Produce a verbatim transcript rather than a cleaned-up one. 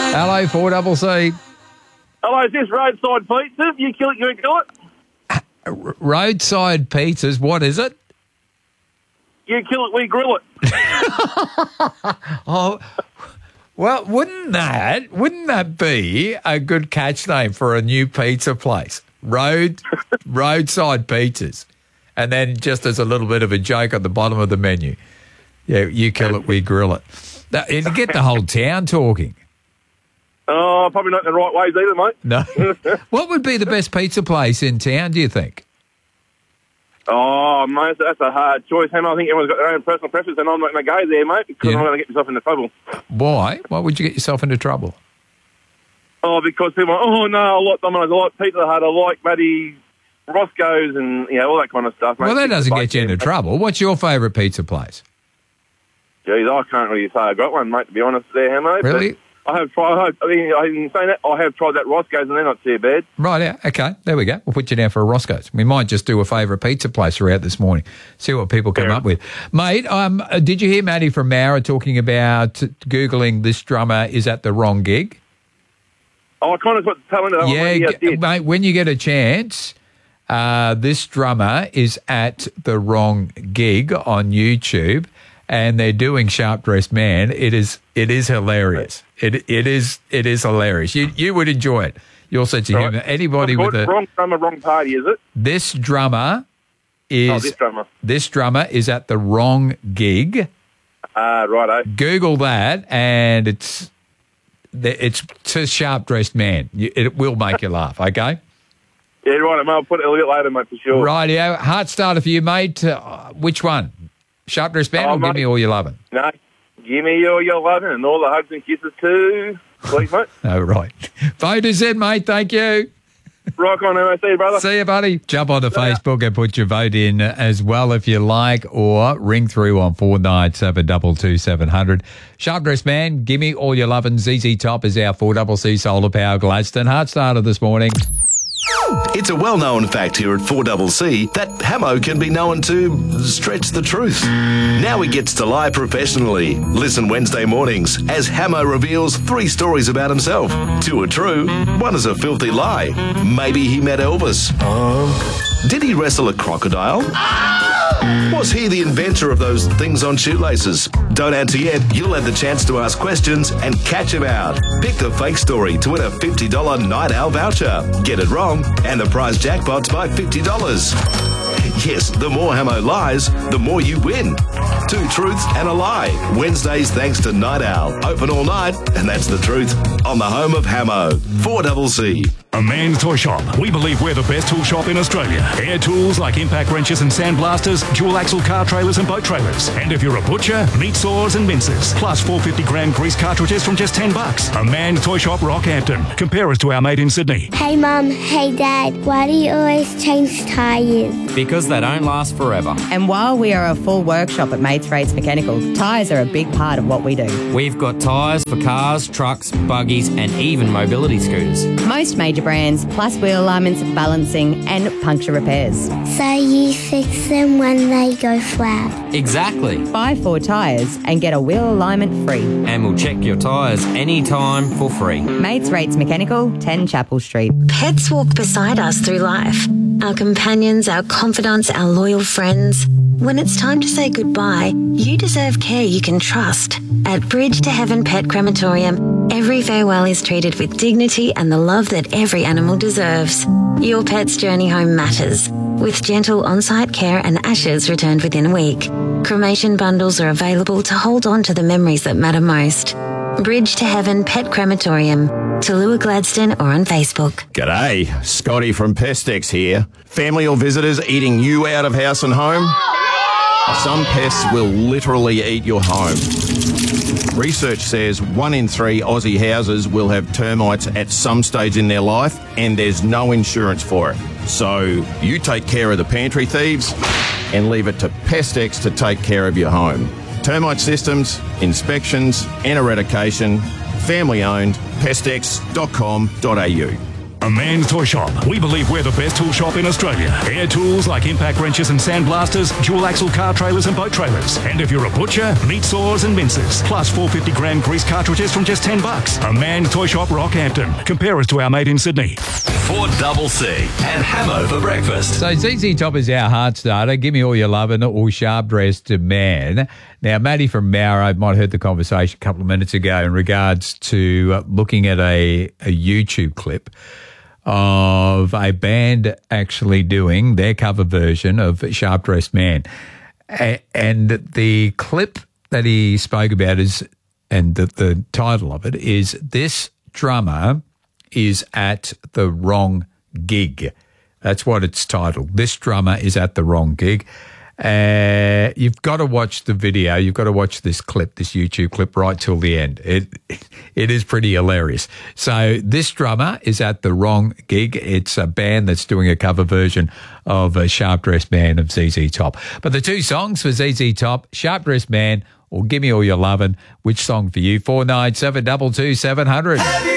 Hello, four double C. Hello, is this roadside pizza? You kill it, you kill it? R- roadside pizzas, what is it? You kill it, we grill it. Oh, well, wouldn't that wouldn't that be a good catch name for a new pizza place? Road roadside pizzas, and then just as a little bit of a joke at the bottom of the menu, yeah, you kill it, we grill it. That, it'd get the whole town talking. Oh, probably not in the right ways either, mate. No. What would be the best pizza place in town, do you think? Oh, mate, that's a hard choice. And I think everyone's got their own personal preference, and I'm not going to go there, mate, because Yeah. I'm going to get myself into trouble. Why? Why would you get yourself into trouble? Oh, because people are, oh, no, I like Domino's, I like Pizza Hut, I like Buddy Roscoe's and, you know, all that kind of stuff, mate. Well, that doesn't get you into trouble. What's your favourite pizza place? Jeez, I can't really say I got one, mate, to be honest there, mate. Really? I have tried, I, have, I mean, I didn't say that, I have tried that Roscoe's and they're not too bad. Right, yeah, okay, there we go. We'll put you down for a Roscoe's. We might just do a favourite pizza place throughout this morning, see what people come Yeah. up with. Mate, um, uh, did you hear Maddie from Mara talking about Googling this drummer is at the wrong gig? Oh, I kind of got telling her. Yeah, yeah, I g- did. mate, when you get a chance, uh, this drummer is at the wrong gig on YouTube, and they're doing Sharp Dressed Man. It is it is hilarious. It it is it is hilarious. You you would enjoy it. Your sense of Right. humour. Anybody Of with course, a wrong drummer, wrong party, is it? this drummer is Oh, this drummer. this drummer is at the wrong gig. Ah, righto. Google that, and it's it's to Sharp Dressed Man. You- It will make you laugh. Okay. Yeah, right, mate. I'll put it a little bit later, mate, for sure. Rightio. Heart starter for you, mate. Uh, which one? Sharp Dressed Man Oh, or Give mate. Me All You Lovin'? No, give me all your loving and all the hugs and kisses too. Please, mate. Oh, right. Vote is in, mate. Thank you. Rock on, M O C, brother. See you, buddy. Jump onto Facebook and put your vote in as well if you like, or ring through on four nine seven two two seven zero zero. Sharp Dressed Man, Give Me All Your Lovin'. Z Z Top is our four C C Solar Power Gladstone Heart starter this morning. It's a well-known fact here at four C C that Hamo can be known to stretch the truth. Now he gets to lie professionally. Listen Wednesday mornings as Hamo reveals three stories about himself. Two are true, one is a filthy lie. Maybe he met Elvis. Did he wrestle a crocodile? Was he the inventor of those things on shoelaces? Don't answer yet. You'll have the chance to ask questions and catch him out. Pick the fake story to win a fifty dollars Night Owl voucher. Get it wrong, and the prize jackpot's by fifty dollars. Yes, the more Hamo lies, the more you win. Two truths and a lie. Wednesdays thanks to Night Owl. Open all night, and that's the truth. On the home of Hamo. four C C. A Man's Toy Shop. We believe we're the best tool shop in Australia. Air tools like impact wrenches and sandblasters, dual axle car trailers and boat trailers. And if you're a butcher, meat saws and mincers. Plus four hundred fifty gram grease cartridges from just ten bucks. A Man's Toy Shop, Rockhampton. Compare us to our mate in Sydney. Hey Mum, hey Dad, why do you always change tyres? Because they don't last forever. And while we are a full workshop at Mates Rates Mechanical, tyres are a big part of what we do. We've got tyres for cars, trucks, buggies and even mobility scooters. Most major brands, plus wheel alignments, balancing and puncture repairs. So you fix them when they go flat. Exactly. Buy four tyres and get a wheel alignment free. And we'll check your tyres anytime for free. Mates Rates Mechanical, ten Chapel Street. Pets walk beside us through life. Our companions, our confidants, our loyal friends. When it's time to say goodbye, you deserve care you can trust. At Bridge to Heaven Pet Crematorium, every farewell is treated with dignity and the love that every animal deserves. Your pet's journey home matters, with gentle on-site care and ashes returned within a week. Cremation bundles are available to hold on to the memories that matter most. Bridge to Heaven Pet Crematorium, Tallulah Gladstone, or on Facebook. G'day, Scotty from Pestex here. Family or visitors eating you out of house and home? Some pests will literally eat your home. Research says one in three Aussie houses will have termites at some stage in their life, and there's no insurance for it. So you take care of the pantry thieves and leave it to Pestex to take care of your home. Termite systems, inspections and eradication. Family owned, pestex dot com dot a u. A man's toy shop. We believe we're the best tool shop in Australia. Air tools like impact wrenches and sandblasters, dual axle car trailers and boat trailers. And if you're a butcher, meat saws and mincers. Plus four hundred fifty gram grease cartridges from just ten bucks. A man's toy shop, Rockhampton. Compare us to our mate in Sydney. four double C and Hamo for breakfast. So Z Z Top is our heart starter. Give me all your lovin', all sharp-dressed man. Now, Maddie from Mowra might have heard the conversation a couple of minutes ago in regards to uh, looking at a, a YouTube clip of a band actually doing their cover version of Sharp Dressed Man. A- and the clip that he spoke about is, and the, the title of it is, This Drummer is at the Wrong Gig. That's what it's titled. This Drummer is at the Wrong Gig. Uh, you've got to watch the video. You've got to watch this clip, this YouTube clip, right till the end. It it is pretty hilarious. So This Drummer is at the Wrong Gig. It's a band that's doing a cover version of a Sharp Dressed Man of Z Z Top. But the two songs for Z Z Top, Sharp Dressed Man or Give Me All Your Lovin', which song for you? four nine seven two two seven hundred.